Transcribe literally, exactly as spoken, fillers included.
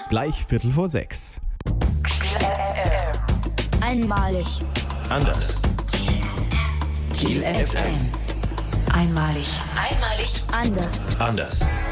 gleich Viertel vor sechs. Einmalig. Anders. Kiel F M. Einmalig. Einmalig. Anders. Anders.